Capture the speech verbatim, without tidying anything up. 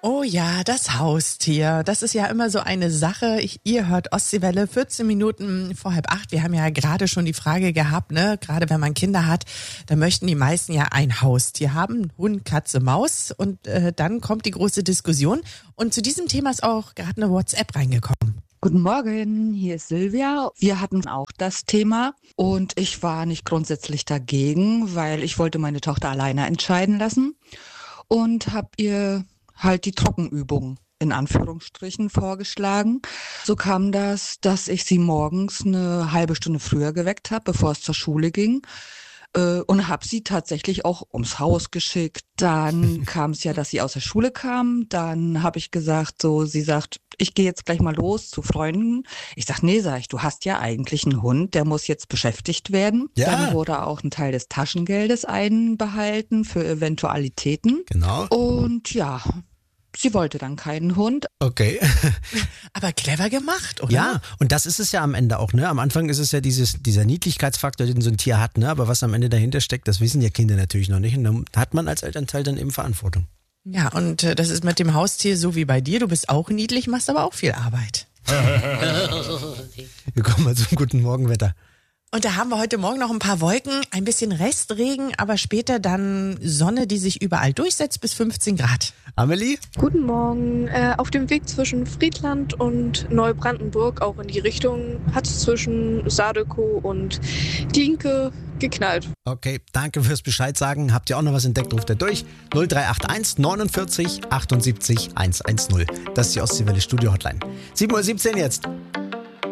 Oh ja, das Haustier. Das ist ja immer so eine Sache. Ich, ihr hört Ostseewelle, vierzehn Minuten vor halb acht. Wir haben ja gerade schon die Frage gehabt, ne, gerade wenn man Kinder hat, da möchten die meisten ja ein Haustier haben. Hund, Katze, Maus. Und äh, dann kommt die große Diskussion. Und zu diesem Thema ist auch gerade eine WhatsApp reingekommen. Guten Morgen, hier ist Silvia. Wir hatten auch das Thema und ich war nicht grundsätzlich dagegen, weil ich wollte meine Tochter alleine entscheiden lassen und habe ihr halt die Trockenübung in Anführungsstrichen vorgeschlagen. So kam das, dass ich sie morgens eine halbe Stunde früher geweckt habe, bevor es zur Schule ging. Und habe sie tatsächlich auch ums Haus geschickt. Dann kam es ja, dass sie aus der Schule kam. Dann habe ich gesagt, so, sie sagt, ich gehe jetzt gleich mal los zu Freunden. Ich sag, nee, sag ich, du hast ja eigentlich einen Hund, der muss jetzt beschäftigt werden. Ja. Dann wurde auch ein Teil des Taschengeldes einbehalten für Eventualitäten. Genau. Und ja, sie wollte dann keinen Hund. Okay. Aber clever gemacht, oder? Ja, und das ist es ja am Ende auch, ne? Am Anfang ist es ja dieses, dieser Niedlichkeitsfaktor, den so ein Tier hat, ne? Aber was am Ende dahinter steckt, das wissen ja Kinder natürlich noch nicht. Und dann hat man als Elternteil dann eben Verantwortung. Ja, und äh, das ist mit dem Haustier so wie bei dir. Du bist auch niedlich, machst aber auch viel Arbeit. Wir kommen mal zum guten Morgenwetter. Und da haben wir heute Morgen noch ein paar Wolken, ein bisschen Restregen, aber später dann Sonne, die sich überall durchsetzt bis fünfzehn Grad. Amelie? Guten Morgen. Äh, auf dem Weg zwischen Friedland und Neubrandenburg, auch in die Richtung, hat es zwischen Sadekow und Klinke geknallt. Okay, danke fürs Bescheid sagen. Habt ihr auch noch was entdeckt, ruft ihr durch. null drei acht eins neunundvierzig achtundsiebzig hundertzehn. Das ist die Ostseewelle Studio Hotline. sieben Uhr siebzehn jetzt.